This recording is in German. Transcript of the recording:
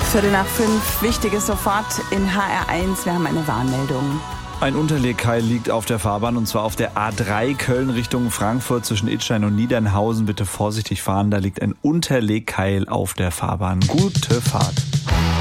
4:45, wichtiges sofort in HR1. Wir haben eine Warnmeldung. Ein Unterlegkeil liegt auf der Fahrbahn und zwar auf der A3 Köln Richtung Frankfurt zwischen Idstein und Niedernhausen. Bitte vorsichtig fahren, da liegt ein Unterlegkeil auf der Fahrbahn. Gute Fahrt.